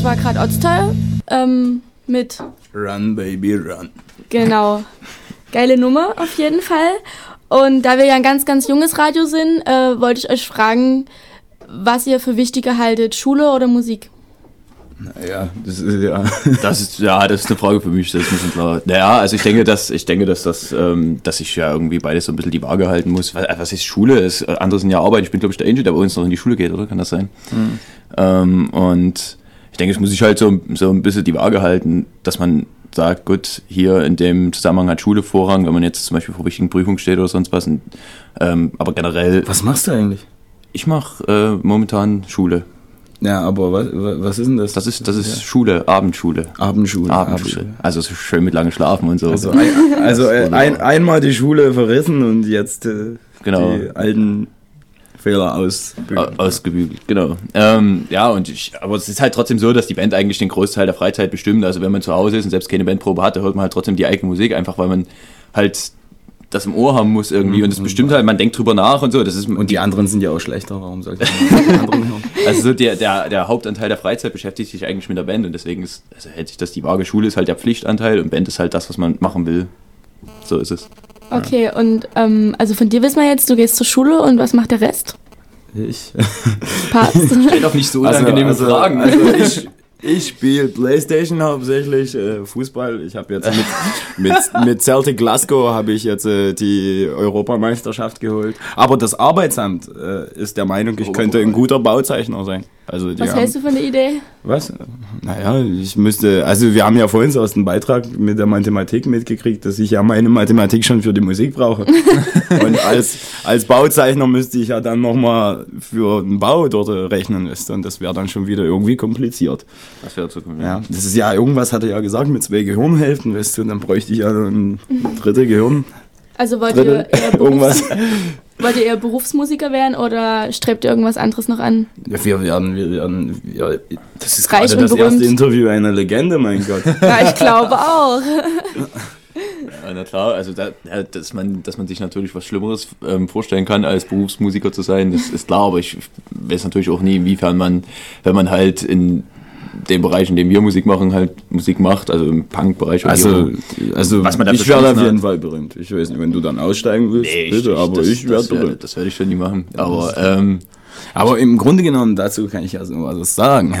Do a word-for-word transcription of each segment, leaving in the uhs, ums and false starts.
War gerade Ortsteil ähm, mit Run, Baby, Run. Genau. Geile Nummer auf jeden Fall. Und da wir ja ein ganz, ganz junges Radio sind, äh, wollte ich euch fragen, was ihr für wichtiger haltet, Schule oder Musik? Naja, das ist ja. Das ist ja, das ist eine Frage für mich, das ist ein bisschen klar. Naja, also ich denke, dass ich denke, dass das, ähm, dass ich ja irgendwie beides so ein bisschen die Waage halten muss. Was, was ist Schule? Ist, andere sind ja Arbeit. Ich bin, glaube ich, der Angel, der bei uns noch in die Schule geht, oder? Kann das sein? Mhm. Ähm, und ich denke, es muss sich halt so, so ein bisschen die Waage halten, dass man sagt, gut, hier in dem Zusammenhang hat Schule Vorrang, wenn man jetzt zum Beispiel vor wichtigen Prüfungen steht oder sonst was. Und, ähm, aber generell. Was machst du eigentlich? Ich mache äh, momentan Schule. Ja, aber was, was ist denn das? Das ist, das ist ja. Schule, Abendschule. Abendschule. Abendschule. Also so schön mit langen Schlafen und so. Also, ein, also ein, einmal die Schule verrissen und jetzt äh, genau. die alten Fehler ausbügeln. Ausgebügelt, genau. Ähm, ja, und ich, aber es ist halt trotzdem so, dass die Band eigentlich den Großteil der Freizeit bestimmt. Also wenn man zu Hause ist und selbst keine Bandprobe hat, da hört man halt trotzdem die eigene Musik, einfach weil man halt das im Ohr haben muss irgendwie, und es bestimmt halt, man denkt drüber nach und so. Das ist, und die anderen sind ja auch schlechter, warum sollte ich die anderen hören? Also so der, der, der Hauptanteil der Freizeit beschäftigt sich eigentlich mit der Band, und deswegen ist, also hält sich das die Waage. Schule ist halt der Pflichtanteil und Band ist halt das, was man machen will. So ist es. Okay, ja. Und ähm, also von dir wissen wir jetzt, du gehst zur Schule, und was macht der Rest? Ich? Passt. Stell doch nicht so unangenehme also, also, Fragen. Also ich... Ich spiele Playstation hauptsächlich, äh, Fußball. Ich habe jetzt mit, mit, mit Celtic Glasgow habe ich jetzt äh, die Europameisterschaft geholt. Aber das Arbeitsamt äh, ist der Meinung, ich könnte ein guter Bauzeichner sein. Also die Was haben, hältst du von der Idee? Was? Naja, ich müsste, also wir haben ja vorhin so aus dem Beitrag mit der Mathematik mitgekriegt, dass ich ja meine Mathematik schon für die Musik brauche. Und als, als Bauzeichner müsste ich ja dann nochmal für den Bau dort rechnen müssen. Und das wäre dann schon wieder irgendwie kompliziert. Das wäre zu kompliziert. Ja, das ist ja, irgendwas hat er ja gesagt mit zwei Gehirnhälften, weißt du, und dann bräuchte ich ja ein dritte Gehirn. Also wollt ihr, eher Berufs- wollt ihr eher Berufsmusiker werden oder strebt ihr irgendwas anderes noch an? Ja, wir werden, wir werden, ja, das ist Reich gerade das berühmt. erste Interview einer Legende, mein Gott. Ja, ich glaube auch. Ja, na klar, also da, ja, dass, man, dass man sich natürlich was Schlimmeres ähm, vorstellen kann, als Berufsmusiker zu sein, das ist klar, aber ich weiß natürlich auch nie, inwiefern man, wenn man halt in dem Bereich, in dem wir Musik machen, halt Musik macht, also im Punk-Bereich. Also, also was man da ich werde auf jeden Fall berühmt. Ich weiß nicht, wenn du dann aussteigen willst, nee, bitte, ich, aber das, ich werde das wär, berühmt. Das werde ich schon nie machen. Aber, ähm, aber im Grunde genommen, dazu kann ich ja so was sagen,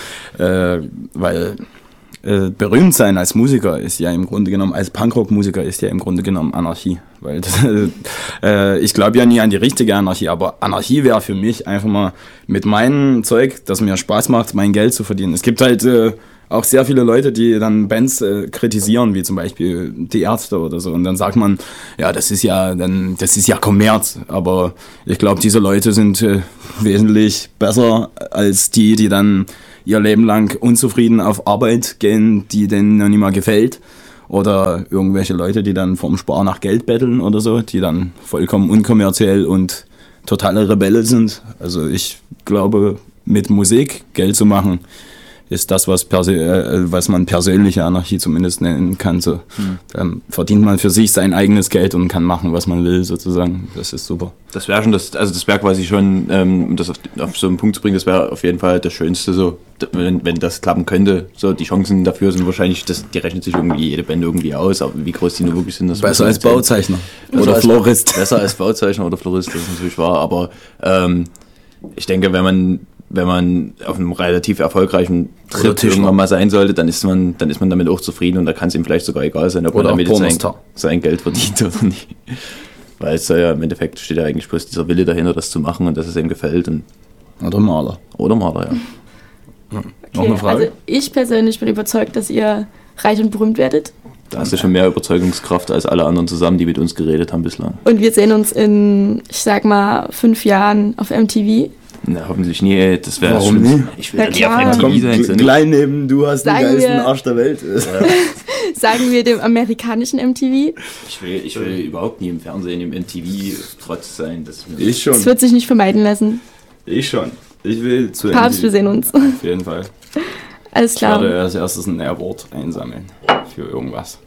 äh, weil äh, berühmt sein als Musiker ist ja im Grunde genommen, als Punkrock-Musiker ist ja im Grunde genommen Anarchie. Weil das, äh, ich glaube ja nie an die richtige Anarchie, aber Anarchie wäre für mich einfach mal mit meinem Zeug, das mir Spaß macht, mein Geld zu verdienen. Es gibt halt äh, auch sehr viele Leute, die dann Bands äh, kritisieren, wie zum Beispiel die Ärzte oder so. Und dann sagt man, ja, das ist ja dann, das ist ja Kommerz. Aber ich glaube, diese Leute sind äh, wesentlich besser als die, die dann ihr Leben lang unzufrieden auf Arbeit gehen, die denen noch nicht mal gefällt. Oder irgendwelche Leute, die dann vom Spar nach Geld betteln oder so, die dann vollkommen unkommerziell und totale Rebelle sind. Also ich glaube, mit Musik Geld zu machen, ist das, was, perse- äh, was man persönliche Anarchie zumindest nennen kann. So. Hm. Dann verdient man für sich sein eigenes Geld und kann machen, was man will, sozusagen. Das ist super. Das wäre schon das, also das wäre quasi schon, ähm, um das auf, auf so einen Punkt zu bringen, das wäre auf jeden Fall das Schönste, so, wenn, wenn das klappen könnte. So, die Chancen dafür sind wahrscheinlich, das, die rechnet sich irgendwie jede Band irgendwie aus, aber wie groß die nur wirklich sind, das besser als Bauzeichner. Oder, oder als, Florist. Besser als Bauzeichner oder Florist, das ist natürlich wahr, aber ähm, ich denke, wenn man wenn man auf einem relativ erfolgreichen Trip irgendwann mal sein sollte, dann ist man, dann ist man damit auch zufrieden, und da kann es ihm vielleicht sogar egal sein, ob oder man damit sein, sein, sein Geld verdient oder nicht. Weil es soll ja im Endeffekt steht ja eigentlich bloß dieser Wille dahinter, das zu machen und dass es ihm gefällt. Und oder Maler. Oder Maler, ja. ja. Okay, noch eine Frage? Also ich persönlich bin überzeugt, dass ihr reich und berühmt werdet. Da hast du schon mehr Überzeugungskraft als alle anderen zusammen, die mit uns geredet haben bislang. Und wir sehen uns in, ich sag mal, fünf Jahren auf M T V. Na, hoffentlich nie, ey. Das wäre Warum nie? Ich will Na ja nie auf klar. M T V Komm, sein. gl- klein neben, du hast Sagen den geilsten wir- Arsch der Welt. Ja. Sagen wir dem amerikanischen M T V. Ich will, ich will überhaupt nie im Fernsehen, im M T V-Trotz sein. Das ist mir Ich schon. Das wird sich nicht vermeiden lassen. Ich schon. Ich will zu Papst, wir M T V. sehen uns. Auf jeden Fall. Alles Ich werde klar. als erstes ein Award einsammeln für irgendwas.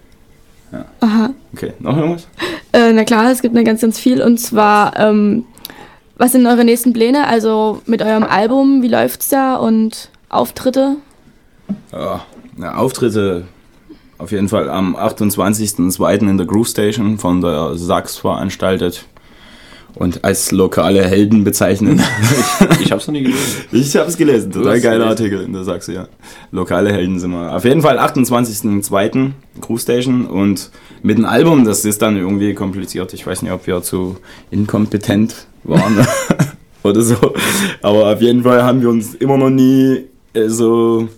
Ja. Aha. Okay, noch irgendwas? Äh, na klar, es gibt eine ganz, ganz viel. Und zwar, ähm, was sind eure nächsten Pläne? Also mit eurem Album, wie läuft's da? Und Auftritte? Ja, ja, Auftritte auf jeden Fall am achtundzwanzigsten zweiten in der Groove Station von der Sachs veranstaltet und als lokale Helden bezeichnet. Ich, ich hab's noch nie gelesen. Ich hab's gelesen, total geiler gelesen. Artikel in der Sachs, ja. Lokale Helden sind wir. Auf jeden Fall achtundzwanzigsten zweiten Groove Station und mit dem Album, das ist dann irgendwie kompliziert. Ich weiß nicht, ob wir zu inkompetent waren oder so, aber auf jeden Fall haben wir uns immer noch nie äh, so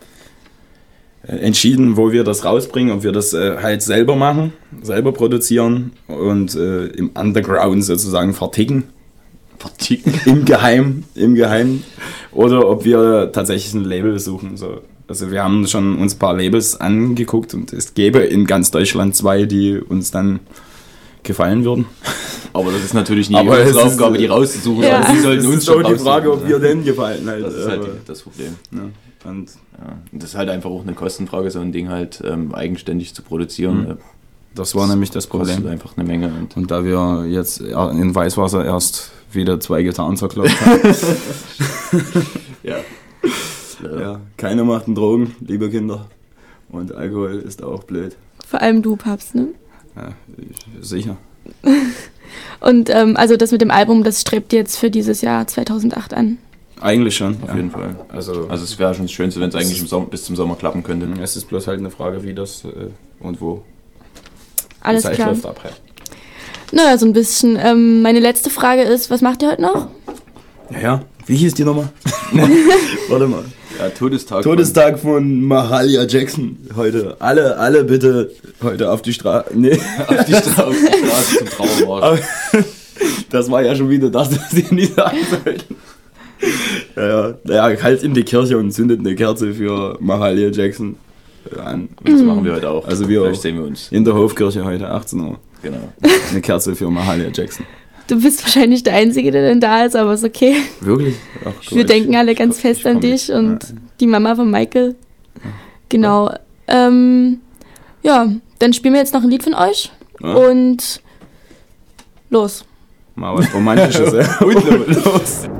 entschieden, wo wir das rausbringen, ob wir das äh, halt selber machen, selber produzieren und äh, im Underground sozusagen verticken. Verticken? Im Geheim, im Geheim. Oder ob wir tatsächlich ein Label suchen. So. Also wir haben schon uns ein paar Labels angeguckt und es gäbe in ganz Deutschland zwei, die uns dann gefallen würden. Aber das ist natürlich nie Aber unsere es Aufgabe, ist, die rauszusuchen. Ja. Also die sollten Es uns ist schon auch die Frage, raussuchen, ob wir ja. denen gefallen. Halt. Das ist halt Aber, die, das Problem. ja. Und Ja. Und das ist halt einfach auch eine Kostenfrage, so ein Ding halt ähm, eigenständig zu produzieren. Mhm. das war nämlich das Kostet Problem. einfach eine Menge. Und Und da wir jetzt in Weißwasser erst wieder zwei Gitarren zerklopft haben. ja. Ja, keine machten Drogen, liebe Kinder. Und Alkohol ist auch blöd. Vor allem du, Papst, ne? Ja, ich, sicher. Und ähm, also das mit dem Album, das strebt jetzt für dieses Jahr zweitausendacht an. Eigentlich schon. Auf ja. jeden Fall. Also, Also es wäre schon das Schönste, wenn es eigentlich im Sommer, bis zum Sommer klappen könnte. es ist bloß halt eine Frage, wie das äh, und wo. Alles die Zeit klar. läuft ab. Halt. Naja, so ein bisschen. Ähm, meine letzte Frage ist, was macht ihr heute noch? Ja, ja. Wie hieß die Nummer? Warte mal. Ja, Todestag. Todestag von Mahalia Jackson heute. Alle, alle bitte heute auf die Straße. Nee. auf die Straße, auf die Straße zum Trauermarsch. Das war ja schon wieder das, was sie nicht sagen sollten. Ja, ja, naja, halt in die Kirche und zündet eine Kerze für Mahalia Jackson an. Das machen wir heute auch. Also wir Vielleicht auch. sehen wir uns. In der Hofkirche heute, achtzehn Uhr. Genau. Eine Kerze für Mahalia Jackson. Du bist wahrscheinlich der Einzige, der denn da ist, aber ist okay. Wirklich? Ach, Wir denken alle ganz ich- fest ich an komm dich mit. und Ja. die Mama von Michael. Genau. Ähm, ja, dann spielen wir jetzt noch ein Lied von euch. Ja. Und los. Mal was Romantisches, ja. Und los.